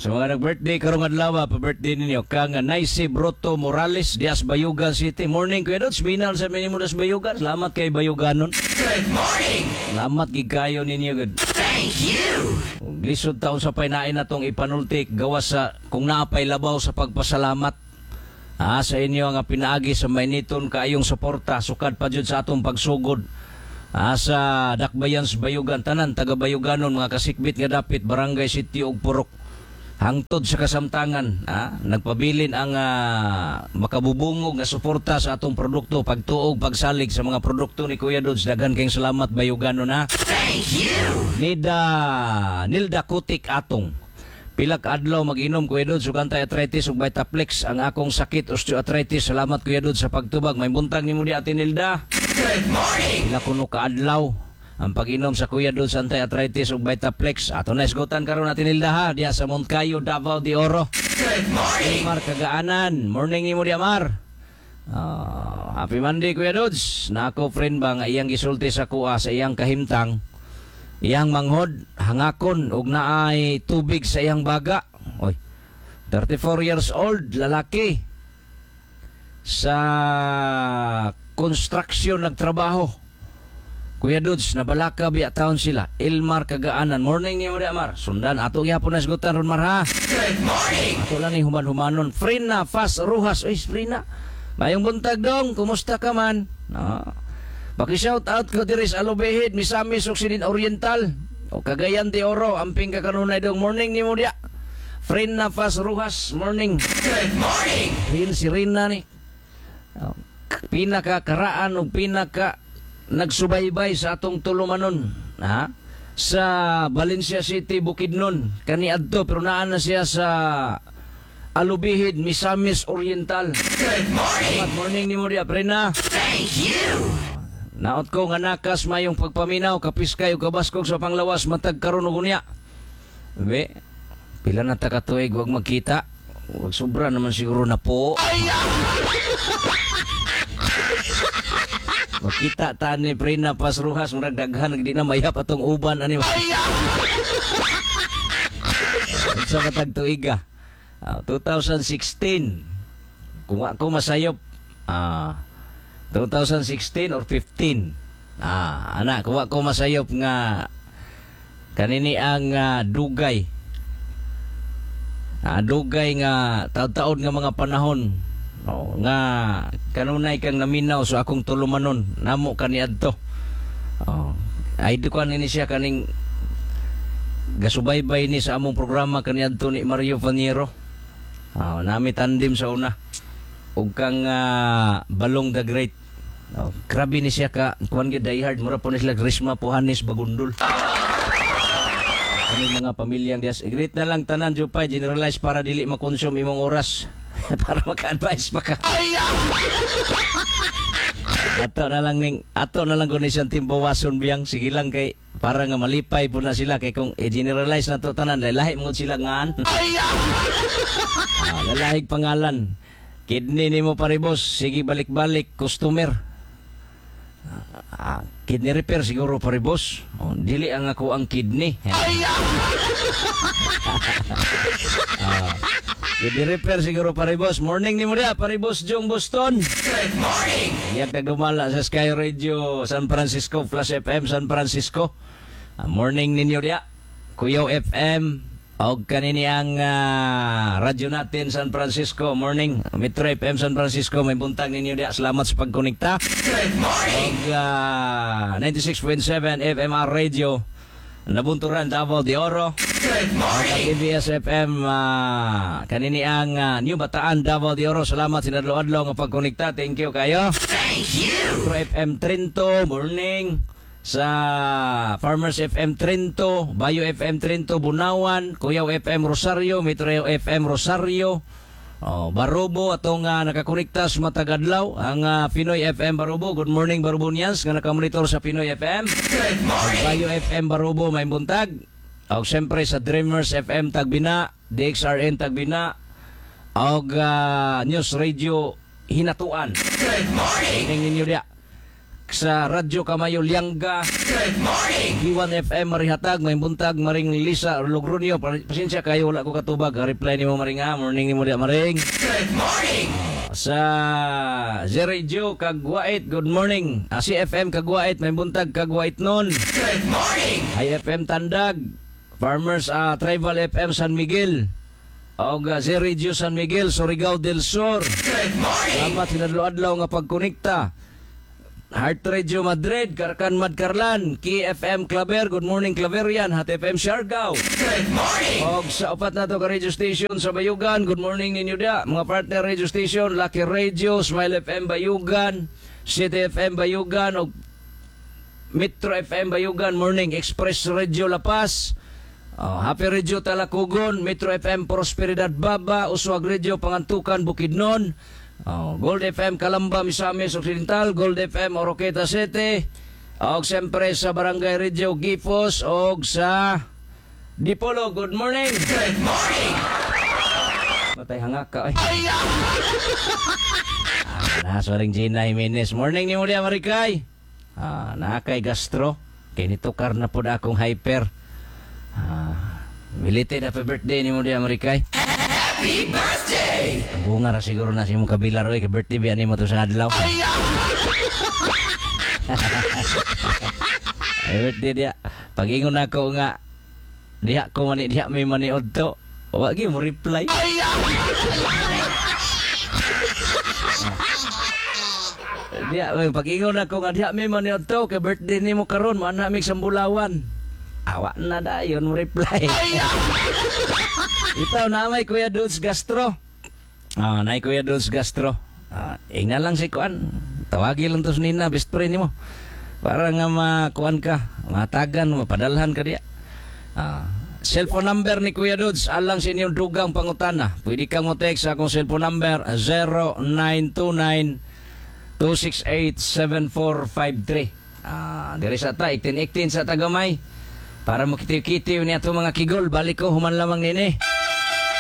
Sa mga nag-birthday karong adlaw, pa-birthday ninyo kang Naisi Broto Morales Dias Bayugan City. Morning Kuya Dods, binal sa minimo das Bayugan. Salamat kay Bayuganon. Good morning. Salamat gigayo ninyo good. Thank you. Lisod taon sa paynain natong ipanultik gawas sa kung naapay labaw sa pagpasalamat. Sa inyo nga pinaagi sa mainiton kaayong suporta sukad pa jud sa atong pagsugod. Sa Dakbayan sa Bayugan tanan taga Bayuganon mga kasikbit nga dapit barangay Sitio ug Purok. Hangtod sa kasamtangan, nagpabilin ang makabubungog na suporta sa atong produkto, pagtuog, pagsalig sa mga produkto ni Kuya Dods. Daghan kayong salamat Bayuganon ha. Thank you. Nilda Kutik Atong. Pilak adlaw mag-inom Kuya Dods ug anti-arthritis ug Vitaplex ang akong sakit osteoarthritis. Salamat Kuya Dods sa pagtubag. May buntag nimo di Ate Nilda. Good morning. Pila kuno ka adlaw ang pag-inom sa Kuya Dods anti-arthritis ug Vitaplex. Ato na isgutan karon Ate Nilda ha diya sa Moncayo, Davao de Oro. Good morning. Mar Kagaanan. Morning nimo di Amar. Happy Monday Kuya Dods. Na ako friend ba nga iyang gisulti sa kuha sa iyang kahimtang. Iyang manghod, hangakon, ug naay tubig sa iyang baga. Oy, 34 years old, lalaki. Sa construction nagtrabaho. Kuya Dods, nabalaka biya taon sila. Ilmar Kagaanan. Morning niyo di Amar. Sundan, ato gyapon na isgutan ron Mar ha. Good morning. Ato lang ni human-humanon. Frina, Fast Ruhas. Oy, Frina. Mayong buntag dong, kumusta ka man? Paki-shout out ko diri sa Alubehid, Misamis, Occident Oriental. O Cagayan de Oro, amping ka kanunay dong. Morning ni mo dia. Friend na Fast Ruhas, morning. Good morning. Rin si Rina ni. Pinaka karaan o pinaka nagsubaybay sa atong tulumanon. Sa Valencia City, Bukidnon. Kani adto, pero naan na siya sa Alubihid, Misamis Oriental. Good morning. Good morning ni mo dia, Prina. Thank you. Naot ko nga nakas mayong pagpaminaw, kapiskay o kabaskog sa panglawas, matag karon og unya. Be, pila na takatuig, huwag magkita. Huwag sobra naman siguro na po. Magkita ta ni Prina Pasruhas, murag daghan, hindi na mayap atong uban. Sa matagtuig 2016, kung ako masayop, 2016 or 15. Anak, kuha ko masayop nga kanini ang dugay. Dugay nga taon-taon nga mga panahon. Nga kanunay kang naminaw sa akong tulumanon. Namo kaniadto. Ay di ko nini siya kaning gasubaybay ni sa among programa kaniadto ni Mario Faniero. Nami tandem sa una. Ug kang Balong the Great. Grabe ni siya ka kuan gyud die hard mura po ni sila Grisma Puhanis Bagundol. Kami mga pamilyang dias great na lang tanan jupay generalize para dili makonsume imong oras para maka-advise pa ka. Ato na lang kun isang timbawason biyang sige lang kay para nga malipay po na sila kay kung i-generalize na to tanan lahi mo sila ngaan. Lalahig pangalan. Kidney nimo paribos, sige balik-balik customer. Kidney repair siguro paribos. Dili ang ako ang kidney. Kidney repair siguro paribos. Morning ni mo dia paribos Jong Boston. Good morning. Iyak nagdumala sa Sky Radio San Francisco, Flash FM San Francisco. Morning ninyo dia Kuyaw FM. Og kanini ang radyo natin San Francisco. Morning Metro FM San Francisco. May buntag ninyo dia. Salamat sa pagkonekta. Good morning. Og 96.7 FMR Radio Nabunturan Davao de Oro. Good morning. TBS FM kanini ang New Bataan Davao de Oro. Salamat sinadlo-adlaw nga pagkonekta. Thank you kayo. Thank you. Metro FM Trento. Morning sa Farmers FM Trento, Bayo FM Trento, Bunawan, Kuyaw FM Rosario, Metro FM Rosario, Barubo atong nakakonekta sa matagadlaw ang Pinoy FM Barubo. Good morning Barubonians nga nakamonitor sa Pinoy FM. Good morning. Bayo FM Barubo may buntag. Og siyempre sa Dreamers FM Tagbina, DXRN Tagbina, og News Radio Hinatuan. Good morning. Tingin ninyo dia. sa Radyo Kamayo Lianga, Good morning. Iwan FM Marihatag, may buntag Maring Lisa Logronio. Pasensya kayo, wala ko katubag. Reply ni mo Maring ha, morning ni mo dia Maring. Good morning. Sa Z-Radio Kagwait, good morning. Si FM Kagwait, may buntag Kagwait nun. Good morning. IFM Tandag, Farmers Tribal FM San Miguel. O Z-Radio San Miguel, Surigao del Sur. Good morning. Salamat sinadlo-adlaw nga pagkonekta. Heart Radio Madrid, Karkan Madkarlan, KFM Claver, good morning Claverian, Hat FM Siargao. Good morning. Og sa upat na to ka radio station sa Bayugan, good morning ninyo dia. Mga partner radio station, Lucky Radio, Smile FM Bayugan, City FM Bayugan, og Metro FM Bayugan, Morning Express Radio La Paz, Happy Radio Talakugon, Metro FM Prosperidad Baba, Uswag Radio Pangantukan Bukidnon, Gold FM Calamba Misamis Occidental, Gold FM Oroqueta City, og siyempre sa Barangay Radio Gipos, og sa Dipolo, good morning. Good morning. Matay hangak ka, ay. Nasaring Gina Jimenez, morning ni mo diya Marikay. Nakay gastro, kay nitukar na po na akong hyper. Belated happy birthday ni mo diya Marikay. Happy birthday. Bunga ra siguro na si mong kabilar, oy, kay birthday biya ni mo to sa adlaw. Happy birthday dia. Pag-ingon ako nga, diha ko mani, diha may maniod to. Wagi mo reply. Diha, pag-ingon ako nga, diha may maniod to, kay birthday ni mo karon, manamig sa Bulawan. Awa na dayon mo reply. Ito na may Kuya Dudes Gastro. Na Kuya Dudes Gastro. Ina lang si Kuan. Tawagi lang to nina, best friend mo. Para nga makuan ka, matagan, mapadalhan ka diya. Cellphone number ni Kuya Dudes, alang sa inyong dugang pangutana. Pwede kang mo text sa akong cellphone number 0929-268-7453. Diri sa ta, 1818 sa Tagamay. Para mo kitiw-kitiw niya itong mga kigol, balik ko, human lamang nini.